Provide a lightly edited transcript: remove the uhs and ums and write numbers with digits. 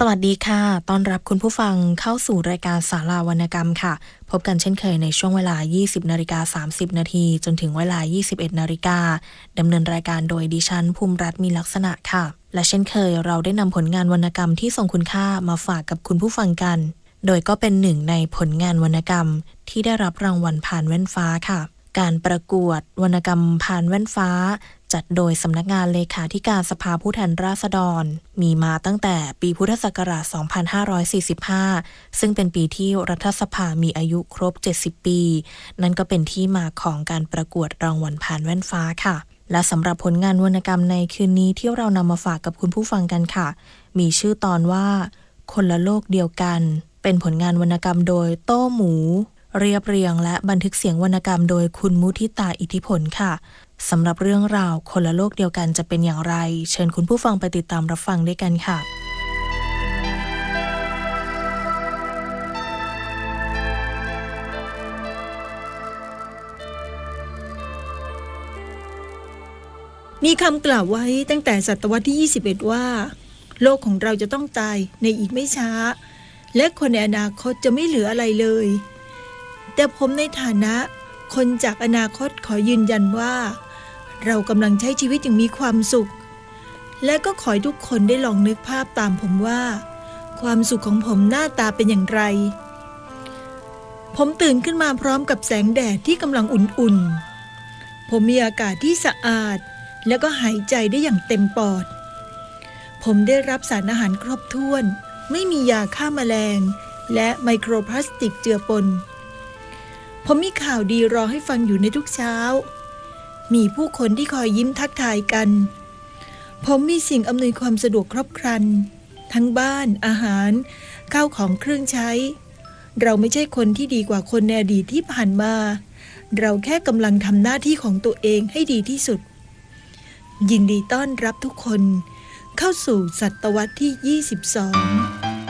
สวัสดีค่ะต้อนรับคุณผู้ฟังเข้าสู่รายการศาลาวรรณกรรมค่ะพบกันเช่นเคยในช่วงเวลา 20:30 นาทีจนถึงเวลา 21 นาฬิกาดำเนินรายการโดยดิฉันภูมิรัตน์มีลักษณะค่ะและเช่นเคยเราได้นำผลงานวรรณกรรมที่ทรงคุณค่ามาฝากกับคุณผู้ฟังกันโดยก็เป็นหนึ่งในผลงานวรรณกรรมที่ได้รับรางวัลผ่านแว่นฟ้าค่ะการประกวดวรรณกรรมผ่านแว่นฟ้าจัดโดยสำนักงานเลขาธิการสภาผู้แทนราษฎรมีมาตั้งแต่ปีพุทธศักราช 2545 ซึ่งเป็นปีที่รัฐสภามีอายุครบ 70 ปี นั่นก็เป็นที่มาของการประกวดรางวัลผ่านแว่นฟ้าค่ะและสำหรับผลงานวรรณกรรมในคืนนี้ที่เรานำมาฝากกับคุณผู้ฟังกันค่ะมีชื่อตอนว่าคนละโลกเดียวกันเป็นผลงานวรรณกรรมโดยโต้หมูเรียบเรียงและบันทึกเสียงวรรณกรรมโดยคุณมุทิตาอิทธิผลค่ะสำหรับเรื่องราวคนละโลกเดียวกันจะเป็นอย่างไรเชิญคุณผู้ฟังไปติดตามรับฟังด้วยกันค่ะมีคำกล่าวไว้ตั้งแต่ศตวรรษที่ 21 ว่าโลกของเราจะต้องตายในอีกไม่ช้าและคนในอนาคตจะไม่เหลืออะไรเลยแต่ผมในฐานะคนจากอนาคตขอยืนยันว่าเรากำลังใช้ชีวิตอย่างมีความสุขและก็ขอให้ทุกคนได้ลองนึกภาพตามผมว่าความสุขของผมหน้าตาเป็นอย่างไรผมตื่นขึ้นมาพร้อมกับแสงแดดที่กำลังอุ่นๆผมมีอากาศที่สะอาดแล้วก็หายใจได้อย่างเต็มปอดผมได้รับสารอาหารครบถ้วนไม่มียาฆ่าแมลงและไมโครพลาสติกเจือปนผมมีข่าวดีรอให้ฟังอยู่ในทุกเช้ามีผู้คนที่คอยยิ้มทักทายกันผมมีสิ่งอำนวยความสะดวกครบครันทั้งบ้านอาหารข้าวของเครื่องใช้เราไม่ใช่คนที่ดีกว่าคนในอดีตที่ผ่านมาเราแค่กำลังทำหน้าที่ของตัวเองให้ดีที่สุดยินดีต้อนรับทุกคนเข้าสู่ศตวรรษที่ 22